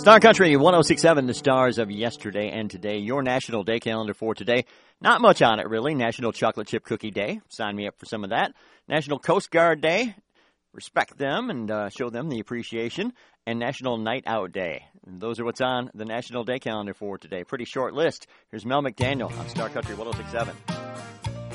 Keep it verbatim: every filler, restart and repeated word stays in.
Star Country one oh six point seven, the stars of yesterday and today. Your National Day calendar for today. Not much on it, really. National Chocolate Chip Cookie Day. Sign me up for some of that. National Coast Guard Day. Respect them and uh, show them the appreciation. And National Night Out Day. And those are what's on the National Day calendar for today. Pretty short list. Here's Mel McDaniel on Star Country one oh six point seven.